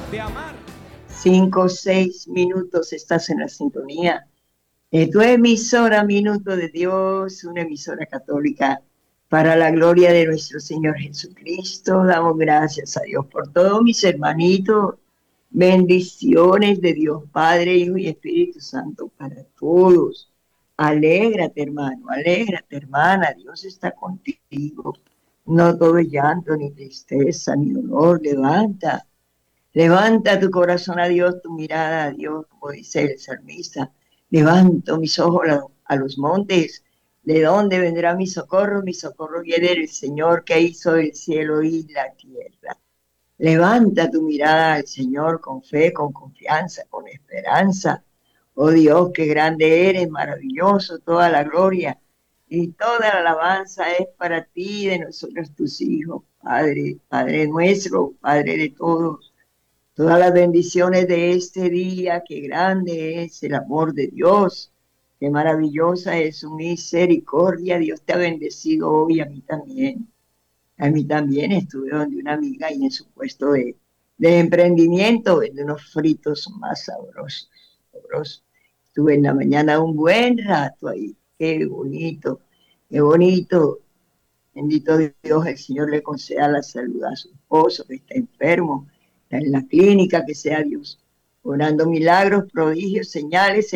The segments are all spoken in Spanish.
de amar. 5 o 6 minutos estás en la sintonía de tu emisora Minuto de Dios, una emisora católica para la gloria de nuestro Señor Jesucristo. Damos gracias a Dios por todos mis hermanitos. Bendiciones de Dios Padre, Hijo y Espíritu Santo para todos. Alégrate, hermano, alégrate, hermana. Dios está contigo. No todo es llanto, ni tristeza, ni dolor. Levanta. Levanta tu corazón a Dios, tu mirada a Dios, como dice el salmista. Levanto mis ojos a los montes. ¿De dónde vendrá mi socorro? Mi socorro viene del Señor que hizo el cielo y la tierra. Levanta tu mirada al Señor con fe, con confianza, con esperanza. Oh Dios, qué grande eres, maravilloso, toda la gloria y toda la alabanza es para ti, de nosotros tus hijos, Padre, Padre nuestro, Padre de todos. Todas las bendiciones de este día, qué grande es el amor de Dios, qué maravillosa es su misericordia. Dios te ha bendecido hoy, a mí también. A mí también estuve donde una amiga y en su puesto de emprendimiento, vende unos fritos más sabrosos, sabrosos. Estuve en la mañana un buen rato ahí, qué bonito, qué bonito. Bendito Dios, el Señor le conceda la salud a su esposo que está enfermo, está en la clínica, que sea Dios orando milagros, prodigios, señales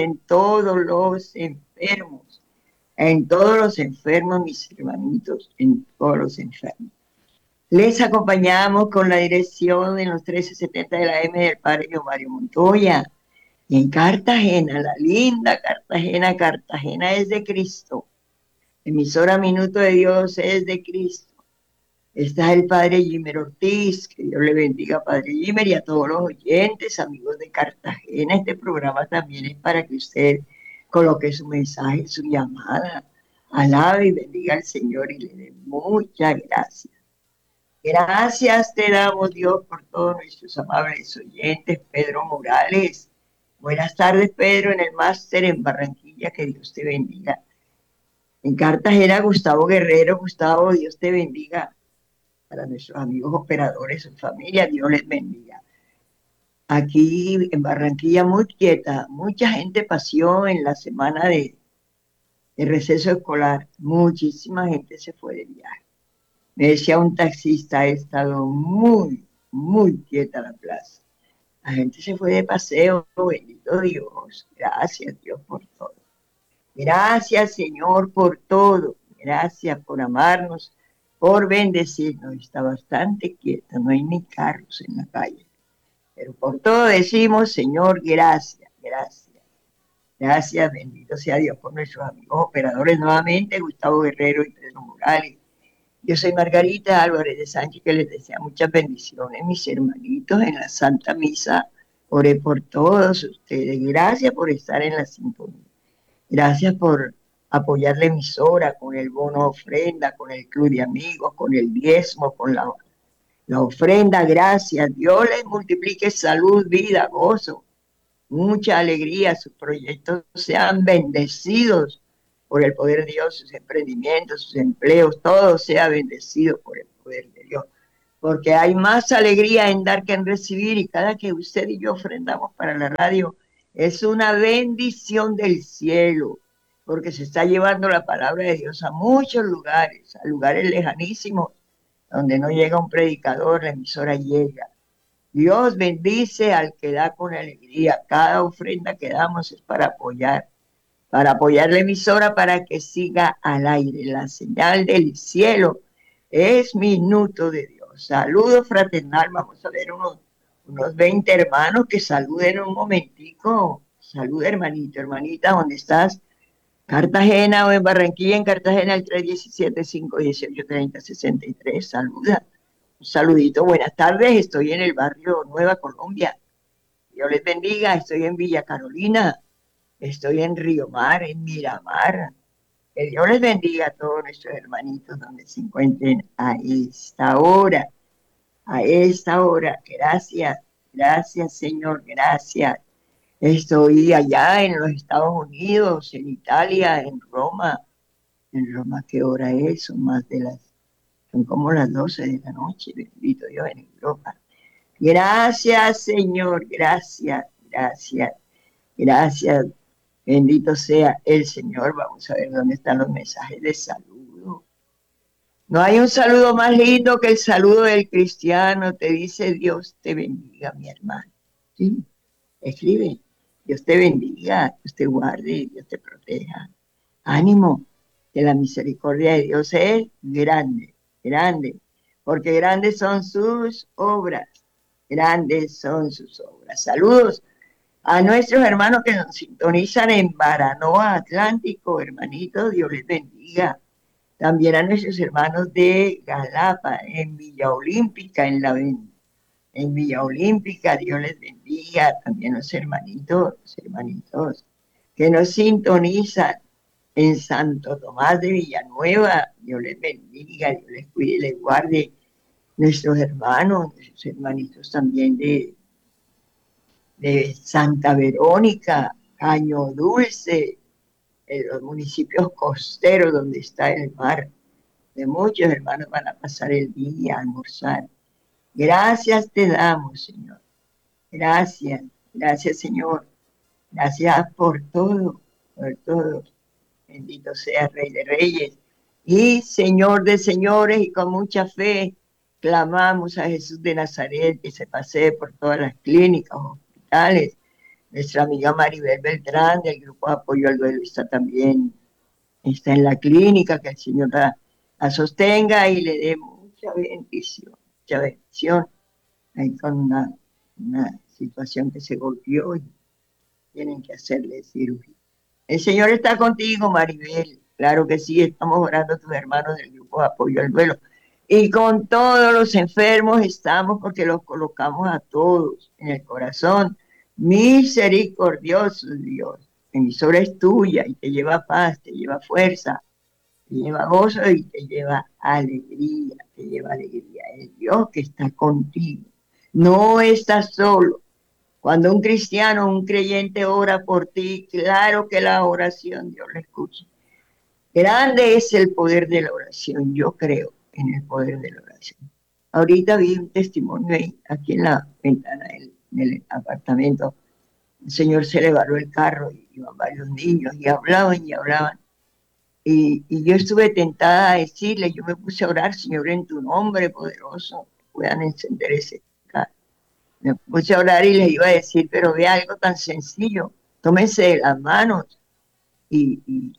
en todos los enfermos, mis hermanitos, en todos los enfermos. Les acompañamos con la dirección en los 1370 de la M del Padre Mario Montoya. Y en Cartagena, la linda Cartagena, Cartagena es de Cristo. Emisora Minuto de Dios es de Cristo. Está el Padre Jimer Ortiz, que Dios le bendiga, Padre Jimer, y a todos los oyentes, amigos de Cartagena. Este programa también es para que usted coloque su mensaje, su llamada, alabe y bendiga al Señor y le dé muchas gracias. Gracias te damos, Dios, por todos nuestros amables oyentes. Pedro Morales. Buenas tardes, Pedro, en el máster en Barranquilla. Que Dios te bendiga. En Cartagena, Gustavo Guerrero. Gustavo, Dios te bendiga. Para nuestros amigos operadores, su familia, Dios les bendiga. Aquí en Barranquilla, muy quieta. Mucha gente pasó en la semana de receso escolar. Muchísima gente se fue de viaje. Me decía un taxista, ha estado muy, muy quieta la plaza. La gente se fue de paseo, bendito Dios. Gracias, Dios, por todo. Gracias, Señor, por todo. Gracias por amarnos, por bendecirnos. Está bastante quieta, no hay ni carros en la calle. Pero por todo decimos, Señor, gracias, gracias. Gracias, bendito sea Dios por nuestros amigos operadores nuevamente, Gustavo Guerrero y Pedro Morales. Yo soy Margarita Álvarez de Sánchez, que les desea muchas bendiciones, mis hermanitos, en la Santa Misa. Oré por todos ustedes. Gracias por estar en la sintonía. Gracias por apoyar la emisora con el bono ofrenda, con el club de amigos, con el diezmo, con la ofrenda. Gracias. Dios les multiplique salud, vida, gozo, mucha alegría. Sus proyectos sean bendecidos por el poder de Dios, sus emprendimientos, sus empleos, todo sea bendecido por el poder de Dios. Porque hay más alegría en dar que en recibir, y cada que usted y yo ofrendamos para la radio es una bendición del cielo, porque se está llevando la palabra de Dios a muchos lugares, a lugares lejanísimos, donde no llega un predicador, la emisora llega. Dios bendice al que da con alegría. Cada ofrenda que damos es para apoyar la emisora para que siga al aire. La señal del cielo es Minuto de Dios. Saludo fraternal. Vamos a ver unos 20 hermanos que saluden un momentico. Saluda, hermanito, hermanita, ¿dónde estás? Cartagena o en Barranquilla, en Cartagena, el 317-518-3063. Saluda. Un saludito, buenas tardes. Estoy en el barrio Nueva Colombia. Dios les bendiga. Estoy en Villa Carolina. Estoy en Río Mar, en Miramar. Que Dios les bendiga a todos nuestros hermanitos donde se encuentren a esta hora. A esta hora. Gracias. Gracias, Señor. Gracias. Estoy allá en los Estados Unidos, en Italia, en Roma. En Roma, ¿qué hora es? Son como las 12 de la noche. Bendito Dios, en Europa. Gracias, Señor, gracias, gracias, gracias. Bendito sea el Señor. Vamos a ver dónde están los mensajes de saludo. No hay un saludo más lindo que el saludo del cristiano. Te dice Dios te bendiga, mi hermano. Sí, escribe. Dios te bendiga, Dios te guarde, Dios te proteja. Ánimo, que la misericordia de Dios es grande, grande, porque grandes son sus obras, grandes son sus obras. Saludos a nuestros hermanos que nos sintonizan en Baranoa Atlántico, hermanitos, Dios les bendiga. También a nuestros hermanos de Galapa, en Villa Olímpica, en Villa Olímpica, Dios les bendiga. También los hermanitos que nos sintonizan en Santo Tomás de Villanueva, Dios les bendiga, Dios les cuide y les guarde. Nuestros hermanos, nuestros hermanitos también de Santa Verónica, Caño Dulce, en los municipios costeros donde está el mar. De muchos hermanos van a pasar el día a almorzar. Gracias te damos, Señor. Gracias, gracias, Señor. Gracias por todo, por todo. Bendito sea Rey de Reyes y Señor de Señores, y con mucha fe clamamos a Jesús de Nazaret que se pasee por todas las clínicas, hospitales. Nuestra amiga Maribel Beltrán del Grupo de Apoyo al Duelo está también, está en la clínica, que el Señor la sostenga y le dé mucha bendición, ahí con una situación que se golpeó y tienen que hacerle cirugía. El Señor está contigo, Maribel. Claro que sí, estamos orando a tus hermanos del grupo de apoyo al duelo. Y con todos los enfermos estamos porque los colocamos a todos en el corazón. Misericordioso Dios. Mi emisora es tuya y te lleva paz, te lleva fuerza, te lleva gozo y te lleva alegría, te lleva alegría. Es Dios que está contigo. No estás solo. Cuando un cristiano, un creyente ora por ti, claro que la oración Dios la escucha. Grande es el poder de la oración, yo creo en el poder de la oración. Ahorita vi un testimonio ahí, aquí en la ventana del apartamento. El señor se le varó el carro y iban varios niños y hablaban y hablaban. Y yo estuve tentada a decirle, yo me puse a orar, Señor, en tu nombre poderoso, puedan encender ese carro. Me puse a orar y les iba a decir, pero ve algo tan sencillo, tómense de las manos y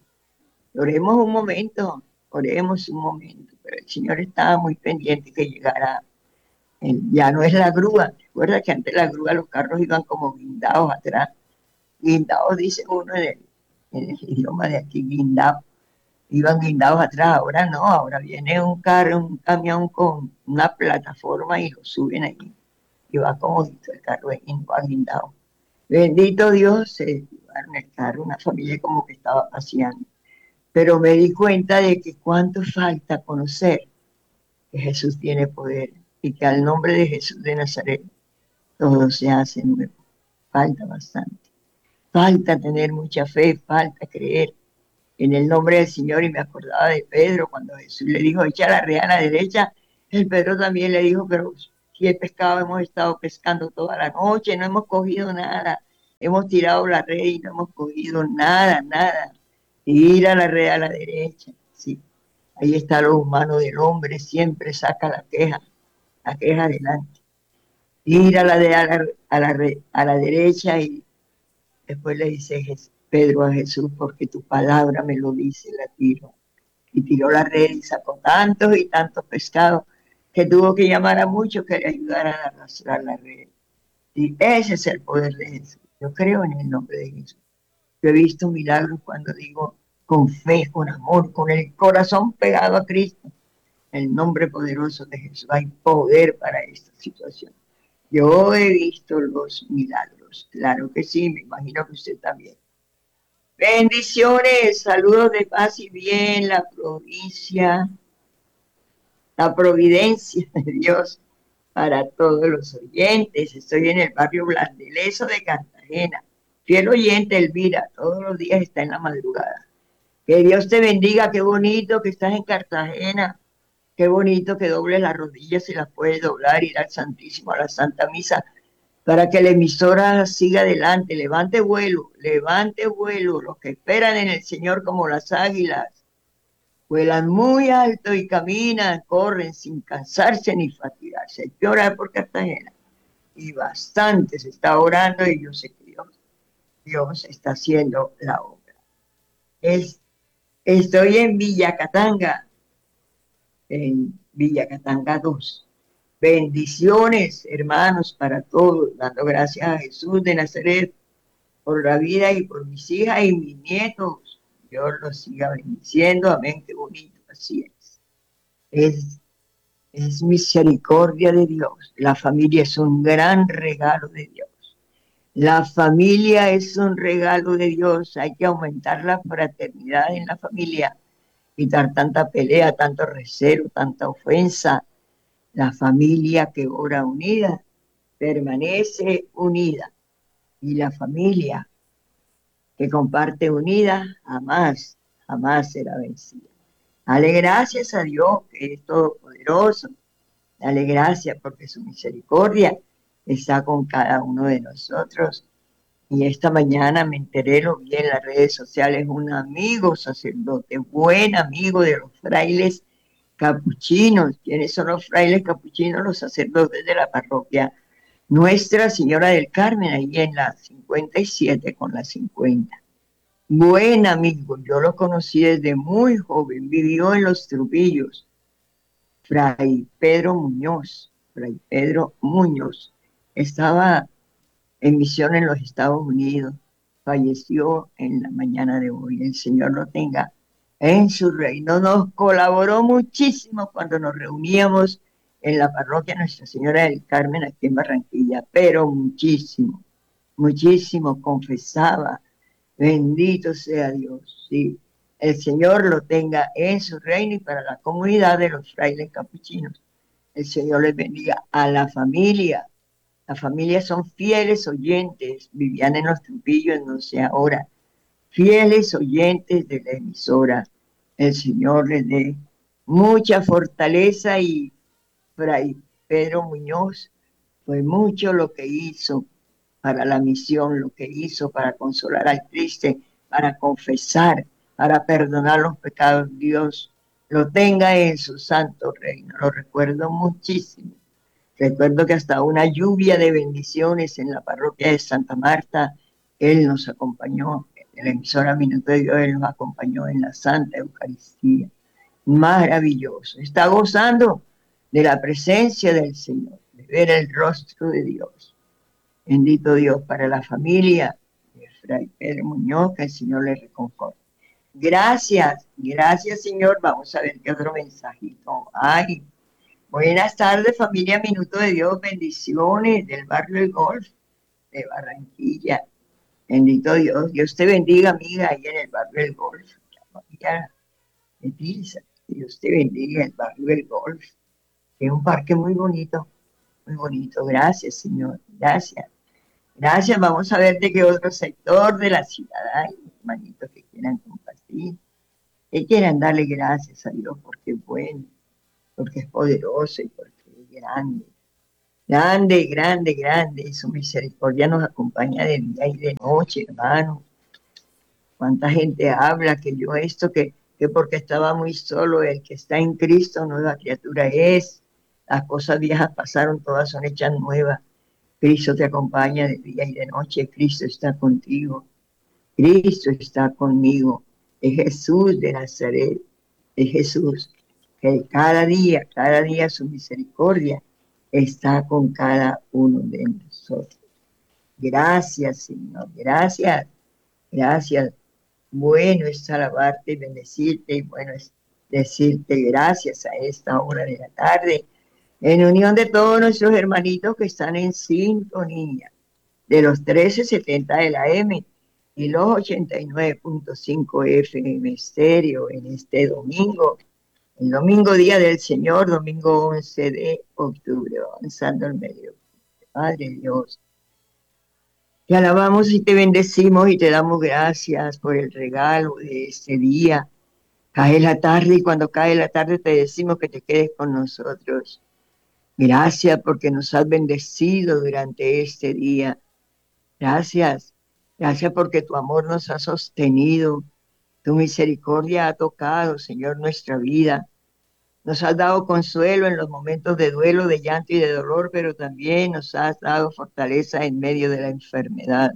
oremos un momento, pero el Señor estaba muy pendiente que llegara, ya no es la grúa, recuerda que antes la grúa los carros iban como guindados atrás, guindados dice uno en el idioma de aquí, guindados, iban guindados atrás, ahora no, ahora viene un carro, un camión con una plataforma y lo suben ahí, y va como el carro va guindado. Bendito Dios, se llevaron el carro, una familia como que estaba paseando. Pero me di cuenta de que cuánto falta conocer que Jesús tiene poder y que al nombre de Jesús de Nazaret todo se hace nuevo. Falta bastante. Falta tener mucha fe, falta creer en el nombre del Señor. Y me acordaba de Pedro cuando Jesús le dijo, echa la red a la derecha. El Pedro también le dijo, pero si he pescado, hemos estado pescando toda la noche, no hemos cogido nada. Hemos tirado la red y no hemos cogido nada, nada. Ir a la red a la derecha, sí. Ahí está lo humano del hombre, siempre saca la queja adelante. Ir a la, de, a la derecha y después le dice Pedro a Jesús, porque tu palabra me lo dice, la tiro. Y tiró la red y sacó tantos y tantos pescados que tuvo que llamar a muchos que le ayudaran a arrastrar la red. Y ese es el poder de Jesús. Yo creo en el nombre de Jesús. Yo he visto milagros cuando digo con fe, con amor, con el corazón pegado a Cristo. En el nombre poderoso de Jesús hay poder para esta situación. Yo he visto los milagros, claro que sí, me imagino que usted también. Bendiciones, saludos de paz y bien, la providencia de Dios para todos los oyentes. Estoy en el barrio Blandeleso de Cartagena. Fiel oyente, Elvira, todos los días está en la madrugada. Que Dios te bendiga, qué bonito que estás en Cartagena. Qué bonito que dobles las rodillas y las puedes doblar, ir al Santísimo, a la Santa Misa, para que la emisora siga adelante. Levante vuelo, los que esperan en el Señor como las águilas. Vuelan muy alto y caminan, corren sin cansarse ni fatigarse. Hay que orar por Cartagena. Y bastante se está orando y yo sé que Dios está haciendo la obra. Es, estoy en Villa Catanga 2. Bendiciones, hermanos, para todos, dando gracias a Jesús de Nazaret por la vida y por mis hijas y mis nietos. Dios los siga bendiciendo. Amén, qué bonito, así es. Es, es misericordia de Dios. La familia es un gran regalo de Dios. La familia es un regalo de Dios. Hay que aumentar la fraternidad en la familia, quitar tanta pelea, tanto recelo, tanta ofensa. La familia que ora unida permanece unida y la familia que comparte unida jamás, jamás será vencida. Dale gracias a Dios que es todopoderoso. Dale gracias porque su misericordia está con cada uno de nosotros. Y esta mañana me enteré, lo vi en las redes sociales, un amigo sacerdote, buen amigo de los frailes capuchinos. ¿Quiénes son los frailes capuchinos? Los sacerdotes de la parroquia Nuestra Señora del Carmen, ahí en la 57 con la 50. Buen amigo, yo lo conocí desde muy joven, vivió en Los Trujillos. Fray Pedro Muñoz, estaba en misión en los Estados Unidos, falleció en la mañana de hoy. El Señor lo tenga en su reino. Nos colaboró muchísimo cuando nos reuníamos en la parroquia Nuestra Señora del Carmen aquí en Barranquilla, pero muchísimo, muchísimo confesaba. Bendito sea Dios, sí. El Señor lo tenga en su reino y para la comunidad de los frailes capuchinos. El Señor les bendiga a la familia. Las familias son fieles oyentes, vivían en Los Trujillos, no sé ahora, fieles oyentes de la emisora. El Señor les dé mucha fortaleza y Fray Pedro Muñoz fue mucho lo que hizo para la misión, lo que hizo para consolar al triste, para confesar, para perdonar los pecados. Dios lo tenga en su santo reino. Lo recuerdo muchísimo. Recuerdo que hasta una lluvia de bendiciones en la parroquia de Santa Marta, Él nos acompañó, en la emisora Minuto de Dios, Él nos acompañó en la Santa Eucaristía. Maravilloso. Está gozando de la presencia del Señor, de ver el rostro de Dios. Bendito Dios para la familia de Fray Pedro Muñoz, que el Señor le reconforte. Gracias, gracias Señor. Vamos a ver qué otro mensajito hay. Buenas tardes, familia Minuto de Dios, bendiciones del barrio El Golf de Barranquilla. Bendito Dios, Dios te bendiga, amiga, ahí en el barrio El Golf. Amiga Etilsa, Dios te bendiga, el barrio El Golf. Es un parque muy bonito, muy bonito. Gracias, Señor, gracias. Gracias, vamos a ver de qué otro sector de la ciudad hay, hermanitos que quieran compartir, que quieran darle gracias a Dios porque es bueno, porque es poderoso y porque es grande. Grande, grande, grande, y su misericordia nos acompaña de día y de noche, hermano. Cuánta gente habla que yo esto, que porque estaba muy solo, el que está en Cristo, nueva criatura es. Las cosas viejas pasaron, todas son hechas nuevas. Cristo te acompaña de día y de noche, Cristo está contigo, Cristo está conmigo. Es Jesús de Nazaret, es Jesús, que cada día su misericordia está con cada uno de nosotros. Gracias, Señor, gracias, gracias. Bueno es alabarte y bendecirte, y bueno es decirte gracias a esta hora de la tarde, en unión de todos nuestros hermanitos que están en sintonía de los 1370 de la M y los 89.5 FM estéreo en este domingo, el domingo día del Señor, domingo 11 de octubre, avanzando el medio. Padre Dios, te alabamos y te bendecimos y te damos gracias por el regalo de este día, Cae la tarde y cuando cae la tarde te decimos que te quedes con nosotros. Gracias porque nos has bendecido durante este día. Gracias. Gracias porque tu amor nos ha sostenido. Tu misericordia ha tocado, Señor, nuestra vida. Nos has dado consuelo en los momentos de duelo, de llanto y de dolor, pero también nos has dado fortaleza en medio de la enfermedad.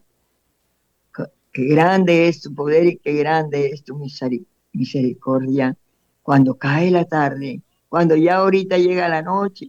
Qué grande es tu poder y qué grande es tu misericordia. Cuando cae la tarde, cuando ya ahorita llega la noche,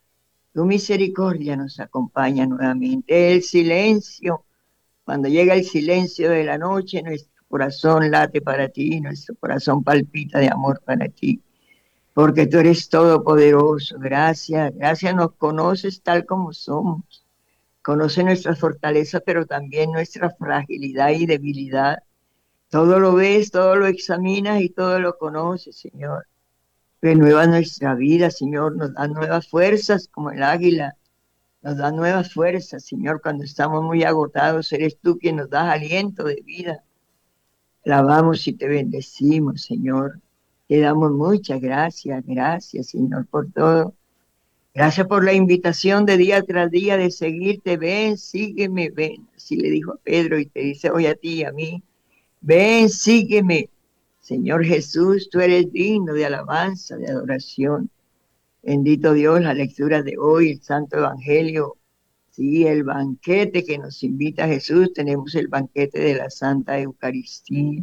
tu misericordia nos acompaña nuevamente. El silencio, cuando llega el silencio de la noche, nuestro corazón late para ti, nuestro corazón palpita de amor para ti, porque tú eres todopoderoso. Gracias, gracias, nos conoces tal como somos. Conoce nuestras fortalezas, pero también nuestra fragilidad y debilidad. Todo lo ves, todo lo examinas y todo lo conoces, Señor. Renueva nuestra vida, Señor, nos da nuevas fuerzas como el águila. Nos da nuevas fuerzas, Señor, cuando estamos muy agotados. Eres tú quien nos das aliento de vida. Alabamos y te bendecimos, Señor. Te damos muchas gracias, gracias, Señor, por todo. Gracias por la invitación de día tras día de seguirte. Ven, sígueme, ven. Así le dijo a Pedro y te dice hoy a ti y a mí. Ven, sígueme. Señor Jesús, tú eres digno de alabanza, de adoración. Bendito Dios, la lectura de hoy, el Santo Evangelio. Sí, el banquete que nos invita Jesús, tenemos el banquete de la Santa Eucaristía.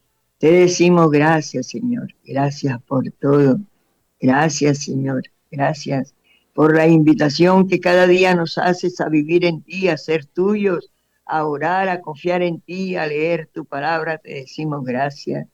Te decimos gracias, Señor, gracias por todo. Gracias, Señor, gracias por la invitación que cada día nos haces a vivir en ti, a ser tuyos, a orar, a confiar en ti, a leer tu palabra. Te decimos gracias.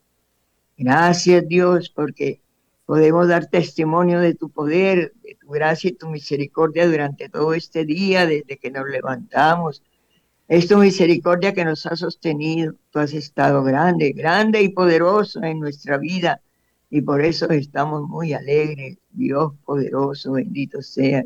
Gracias, Dios, porque podemos dar testimonio de tu poder, de tu gracia y tu misericordia durante todo este día, desde que nos levantamos. Es tu misericordia que nos ha sostenido. Tú has estado grande, grande y poderoso en nuestra vida. Y por eso estamos muy alegres. Dios poderoso, bendito sea.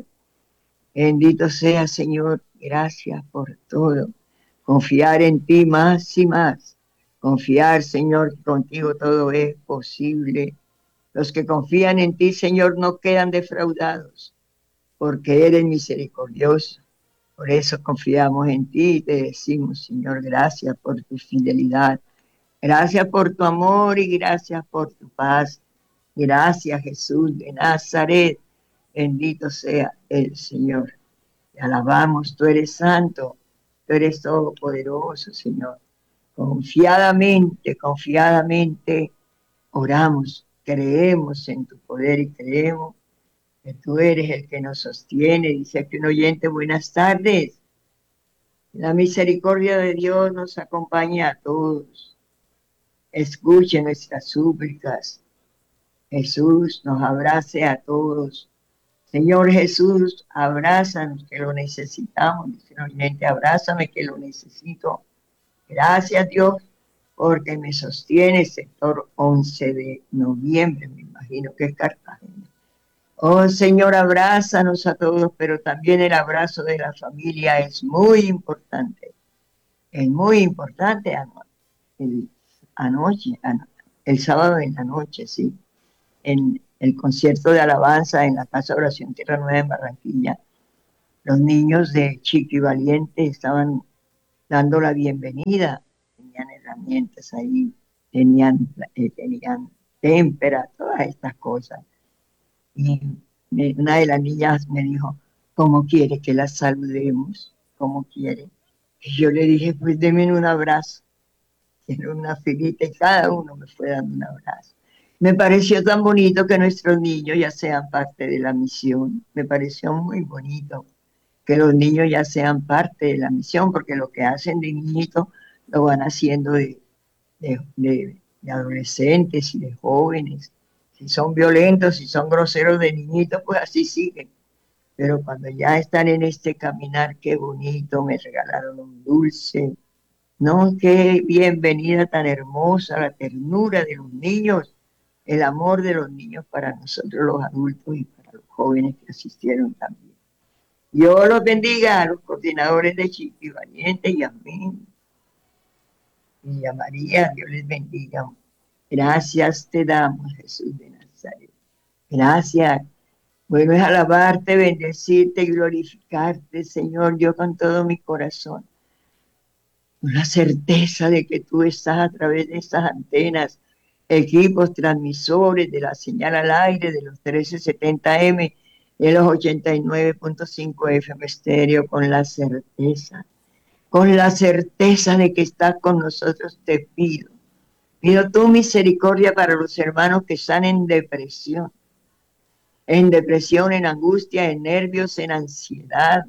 Bendito sea, Señor. Gracias por todo. Confiar en ti más y más. Confiar, Señor, que contigo todo es posible. Los que confían en ti, Señor, no quedan defraudados, porque eres misericordioso. Por eso confiamos en ti y te decimos, Señor, gracias por tu fidelidad. Gracias por tu amor y gracias por tu paz. Gracias, Jesús de Nazaret. Bendito sea el Señor. Te alabamos, tú eres santo, tú eres todopoderoso, Señor. Confiadamente, confiadamente oramos, creemos en tu poder y creemos que tú eres el que nos sostiene. Dice aquí un oyente, buenas tardes. La misericordia de Dios nos acompaña a todos. Escuche nuestras súplicas. Jesús nos abrace a todos. Señor Jesús, abrázanos que lo necesitamos. Dice el oyente, abrázame que lo necesito. Gracias, Dios, porque me sostiene sector 11 de noviembre, me imagino que es Cartagena. Oh Señor, abrázanos a todos, pero también el abrazo de la familia es muy importante. Es muy importante el, anoche, el sábado en la noche, sí, en el concierto de alabanza en la Casa de Oración Tierra Nueva en Barranquilla. Los niños de Chico y Valiente estaban dando la bienvenida, tenían herramientas ahí, tenían témpera, todas estas cosas. Y una de las niñas me dijo, ¿cómo quiere que la saludemos? ¿Cómo quiere? Y yo le dije, pues denme un abrazo. En una filita y cada uno me fue dando un abrazo. Me pareció tan bonito que nuestros niños ya sean parte de la misión. Me pareció muy bonito que los niños ya sean parte de la misión, porque lo que hacen de niñitos lo van haciendo de adolescentes y de jóvenes. Si son violentos, si son groseros de niñitos, pues así siguen. Pero cuando ya están en este caminar, qué bonito, me regalaron un dulce. No, qué bienvenida tan hermosa, la ternura de los niños, el amor de los niños para nosotros los adultos y para los jóvenes que asistieron también. Dios los bendiga a los coordinadores de Chiqui Valiente y a mí y a María, Dios les bendiga. Gracias te damos, Jesús de Nazaret. Gracias. Bueno es alabarte, bendecirte y glorificarte, Señor, yo con todo mi corazón. Con la certeza de que tú estás a través de estas antenas, equipos transmisores de la señal al aire de los 1370M, de los 89.5 FM estéreo, con la certeza de que estás con nosotros, te pido. Pido tu misericordia para los hermanos que están en depresión, en angustia, en nervios, en ansiedad,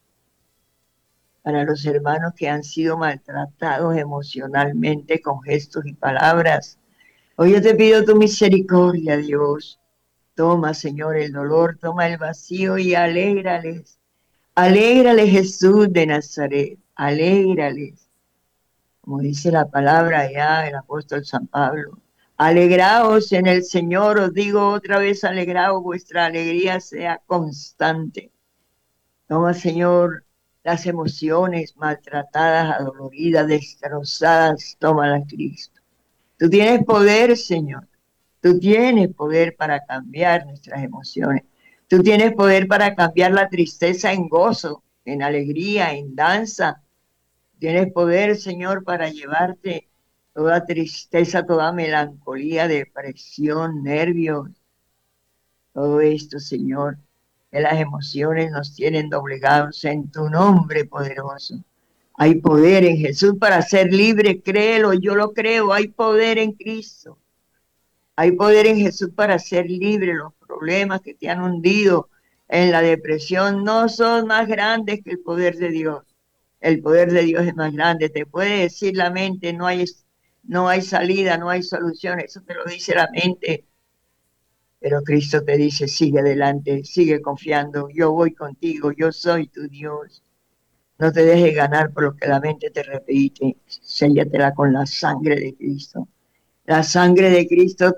para los hermanos que han sido maltratados emocionalmente con gestos y palabras. Hoy yo te pido tu misericordia, Dios. Toma, Señor, el dolor, toma el vacío y alégrales. Alégrales, Jesús de Nazaret, alégrales. Como dice la palabra allá el apóstol San Pablo. Alegraos en el Señor, os digo otra vez, alegraos, vuestra alegría sea constante. Toma, Señor, las emociones maltratadas, adoloridas, destrozadas, tómalas, Cristo. Tú tienes poder, Señor. Tú tienes poder para cambiar nuestras emociones. Tú tienes poder para cambiar la tristeza en gozo, en alegría, en danza. Tienes poder, Señor, para llevarte toda tristeza, toda melancolía, depresión, nervios. Todo esto, Señor, que las emociones nos tienen doblegados en tu nombre poderoso. Hay poder en Jesús para ser libre, créelo, yo lo creo, hay poder en Cristo. Hay poder en Jesús para ser libre. Los problemas que te han hundido en la depresión no son más grandes que el poder de Dios. El poder de Dios es más grande. Te puede decir la mente, no hay salida, no hay solución. Eso te lo dice la mente. Pero Cristo te dice, sigue adelante, sigue confiando. Yo voy contigo, yo soy tu Dios. No te dejes ganar por lo que la mente te repite. Séllatela con la sangre de Cristo. La sangre de Cristo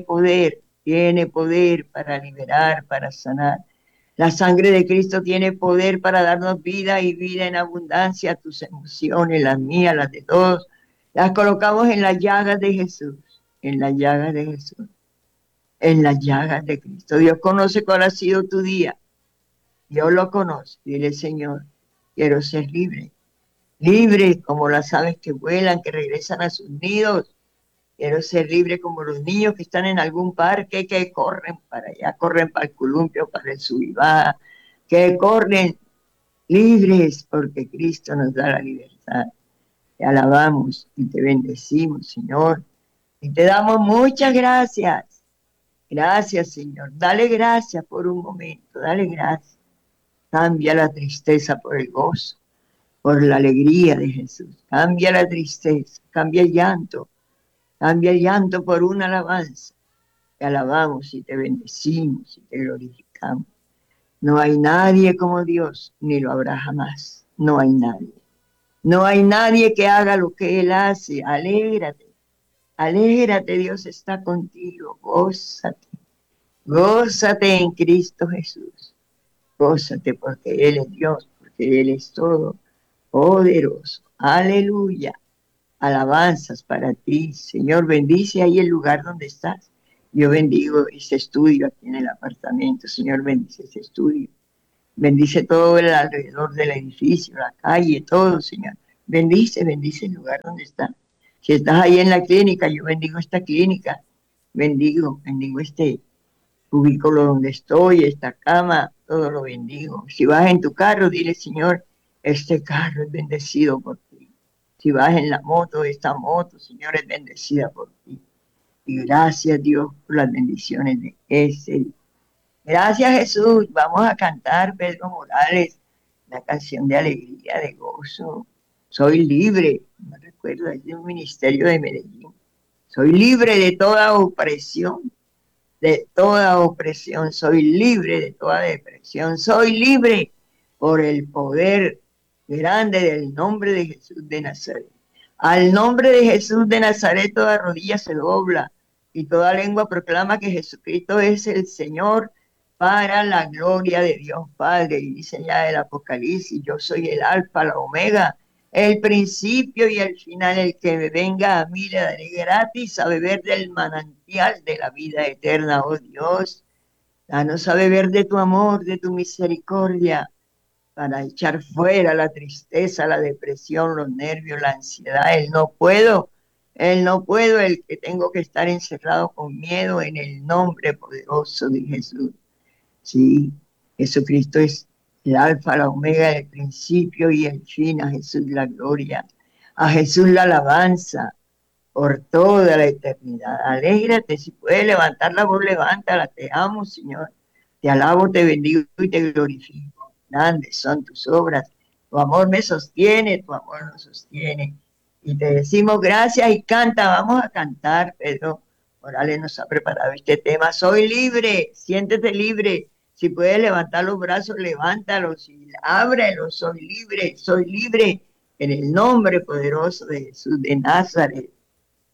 tiene poder para liberar, para sanar. La sangre de Cristo tiene poder para darnos vida y vida en abundancia. Tus emociones, las mías, las de todos, las colocamos en las llagas de Jesús, en las llagas de Jesús, en las llagas de Cristo. Dios conoce cuál ha sido tu día. Dios lo conoce. Dile, Señor, quiero ser libre. Libre como las aves que vuelan, que regresan a sus nidos. Quiero ser libre como los niños que están en algún parque, que corren para allá, corren para el columpio, para el subivá, que corren libres porque Cristo nos da la libertad. Te alabamos y te bendecimos, Señor. Y te damos muchas gracias. Gracias, Señor. Dale gracias por un momento, dale gracias. Cambia la tristeza por el gozo, por la alegría de Jesús. Cambia la tristeza, cambia el llanto. Cambia el llanto por una alabanza. Te alabamos y te bendecimos y te glorificamos. No hay nadie como Dios, ni lo habrá jamás. No hay nadie. No hay nadie que haga lo que Él hace. Alégrate. Alégrate, Dios está contigo. Gózate. Gózate en Cristo Jesús. Gózate porque Él es Dios, porque Él es todo poderoso. Aleluya. Alabanzas para ti, Señor. Bendice ahí el lugar donde estás. Yo bendigo este estudio aquí en el apartamento. Señor, bendice este estudio. Bendice todo el alrededor del edificio, la calle, todo, Señor. Bendice, bendice el lugar donde estás. Si estás ahí en la clínica, yo bendigo esta clínica. Bendigo este cubículo donde estoy, esta cama, todo lo bendigo. Si vas en tu carro, dile, Señor, este carro es bendecido por ti. Si vas en la moto, esta moto, Señor, es bendecida por ti. Y gracias, Dios, por las bendiciones de ese día. Gracias, Jesús. Vamos a cantar, Pedro Morales, la canción de alegría, de gozo. Soy libre. Me recuerdo, es de un ministerio de Medellín. Soy libre de toda opresión, de toda opresión. Soy libre de toda depresión. Soy libre por el poder grande del nombre de Jesús de Nazaret. Al nombre de Jesús de Nazaret toda rodilla se dobla y toda lengua proclama que Jesucristo es el Señor para la gloria de Dios Padre. Y dice ya el Apocalipsis, yo soy el alfa, la omega, el principio y el final. El que me venga a mí le daré gratis a beber del manantial de la vida eterna. Oh Dios, danos a beber de tu amor, de tu misericordia, para echar fuera la tristeza, la depresión, los nervios, la ansiedad, el no puedo, el que tengo que estar encerrado con miedo en el nombre poderoso de Jesús. Sí, Jesucristo es el alfa, la omega, el principio y el fin. A Jesús la gloria, a Jesús la alabanza por toda la eternidad. Alégrate, si puedes levantar la voz, levántala. Te amo, Señor. Te alabo, te bendigo y te glorifico. Grandes son tus obras. Tu amor me sostiene, tu amor nos sostiene. Y te decimos gracias y canta. Vamos a cantar, Pedro Morales nos ha preparado este tema. Soy libre, siéntete libre. Si puedes levantar los brazos, levántalos y ábrelos. Soy libre en el nombre poderoso de Jesús de Nazaret.